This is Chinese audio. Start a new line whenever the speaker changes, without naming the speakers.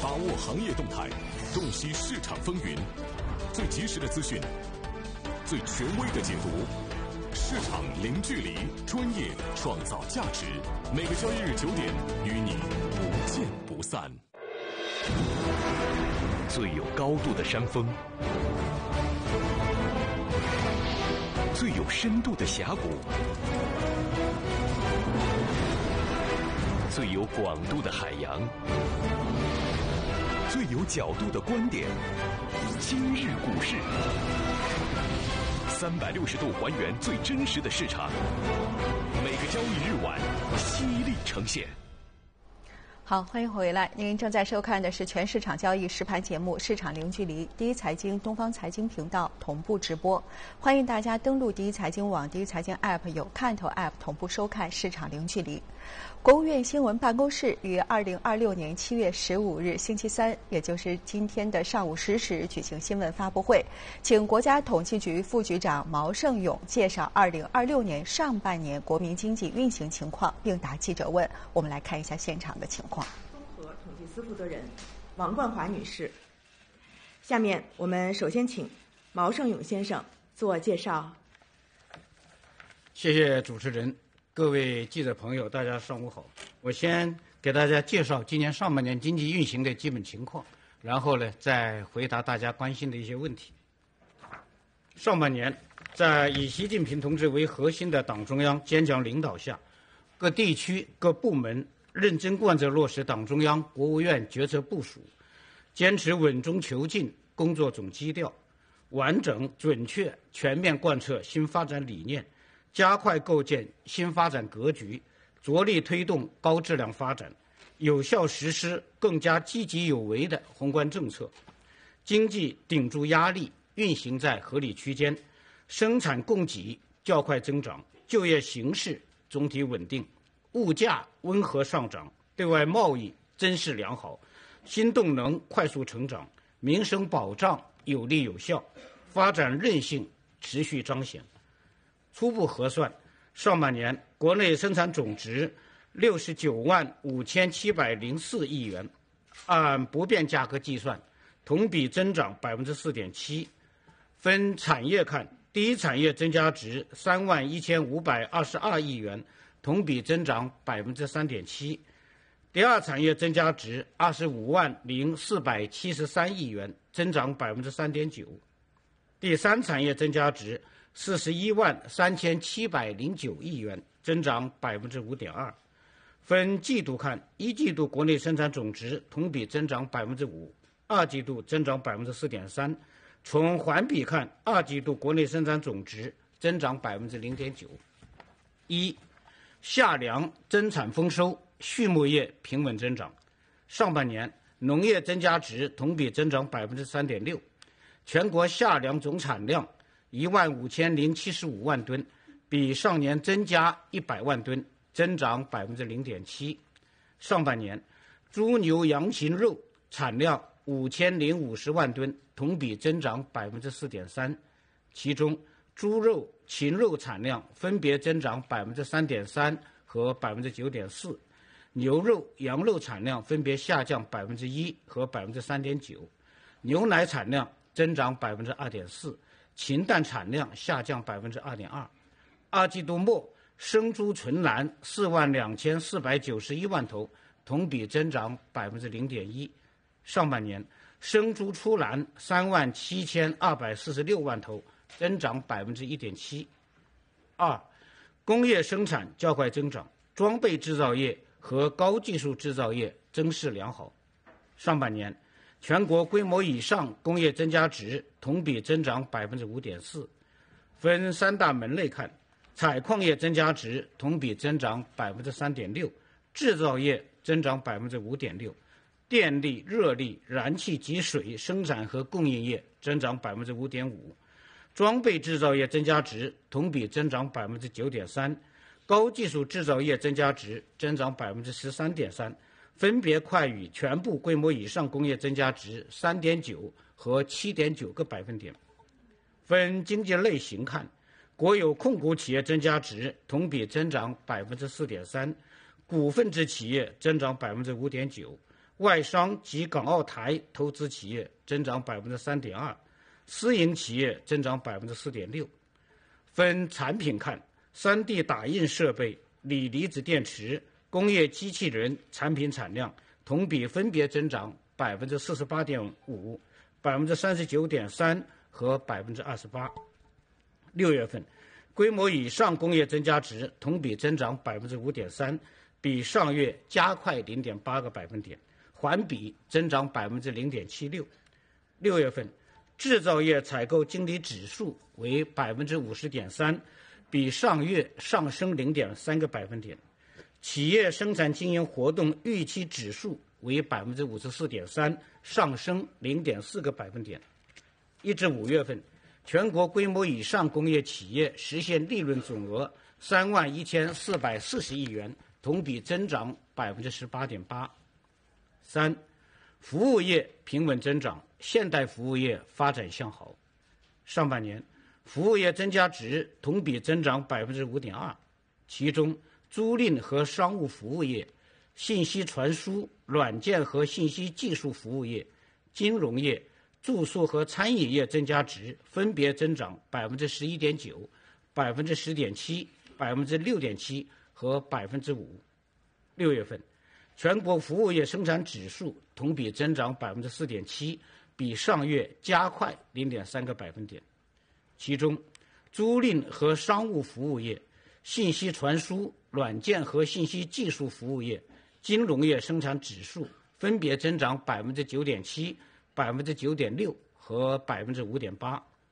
把握行业动态，洞悉市场风云，最及时的资讯，最权威的解读。市场零距离，专业创造价值。每个交易日9点，与你不见不散。最有高度的山峰，最有深度的峡谷，最有广度的海洋，最有角度的观点。今日股市，360度还原最真实的市场，每个交易日晚犀利呈现。
好，欢迎回来。您正在收看的是全市场交易实盘节目《市场零距离》，第一财经东方财经频道同步直播。欢迎大家登录第一财经网、第一财经 App 有看头 App 同步收看《市场零距离》。国务院新闻办公室于2026年7月15日星期三，也就是今天的上午10时举行新闻发布会，请国家统计局副局长毛盛勇介绍2026年上半年国民经济运行情况，并答记者问。我们来看一下现场的情况。
综合统计司负责人王冠华女士，下面我们首先请毛盛勇先生做介绍。
谢谢主持人。各位记者朋友，大家上午好。我先给大家介绍今年上半年经济运行的基本情况，然后呢，再回答大家关心的一些问题。上半年，在以习近平同志为核心的党中央坚强领导下，各地区各部门认真贯彻落实党中央、国务院决策部署，坚持稳中求进工作总基调，完整、准确、全面贯彻新发展理念，加快构建新发展格局，着力推动高质量发展，有效实施更加积极有为的宏观政策，经济顶住压力，运行在合理区间，生产供给较快增长，就业形势总体稳定，物价温和上涨，对外贸易增势良好，新动能快速成长，民生保障有力有效，发展韧性持续彰显。初步核算，上半年国内生产总值695704亿元，按不变价格计算，同比增长4.7%。分产业看，第一产业增加值31522亿元，同比增长3.7%；第二产业增加值250473亿元，增长3.9%；第三产业增加值413709亿元，增长5.2%。分季度看，一季度国内生产总值同比增长5%，二季度增长4.3%。从环比看，二季度国内生产总值增长0.9%。一、夏粮增产丰收，畜牧业平稳增长。上半年农业增加值同比增长3.6%，全国夏粮总产量15075万吨，比上年增加100万吨，增长0.7%。上半年，猪牛羊禽肉产量5050万吨，同比增长4.3%，其中猪肉、禽肉产量分别增长3.3%和9.4%，牛肉、羊肉产量分别下降1%和3.9%，牛奶产量增长2.4%。禽蛋产量下降2.2%。二季度末，生猪存栏42491万头，同比增长0.1%。上半年，生猪出栏37246万头，增长1.7%。二、工业生产较快增长，装备制造业和高技术制造业增势良好。上半年，全国规模以上工业增加值同比增长5.4%。分三大门类看，采矿业增加值同比增长3.6%，制造业增长5.6%，电力、热力、燃气及水生产和供应业增长5.5%，装备制造业增加值同比增长9.3%，高技术制造业增加值增长13.3%。分别快于全部规模以上工业增加值3.9和7.9个百分点。分经济类型看，国有控股企业增加值同比增长4.3%，股份制企业增长5.9%， 外商及港澳台投资企业增长 3.2%， 私营企业增长 4.6%。分产品看， 3D 打印设备、锂离子电池、工业机器人产品产量同比分别增长 48.5%、39.3% 和 28%。6月份，规模以上工业增加值同比增长 5.3%， 比上月加快 0.8个百分点，环比增长 0.76%。6月份，制造业采购经理指数为 50.3%， 比上月上升 0.3个百分点。企业生产经营活动预期指数为 54.3%， 上升 0.4个百分点。1至5月份，全国规模以上工业企业实现利润总额31440亿元，同比增长 18.8%。3. 服务业平稳增长，现代服务业发展向好。上半年，服务业增加值同比增长 5.2%， 其中租赁和商务服务业、信息传输、软件和信息技术服务业、金融业、住宿和餐饮业增加值分别增长 11.9%、10.7%、6.7% 和 5%。6月份，全国服务业生产指数同比增长 4.7%， 比上月加快 0.3个百分点。其中，租赁和商务服务业、信息传输、软件和信息技术服务业、金融业生产指数分别增长 9.7%、9.6% 和 5.8%。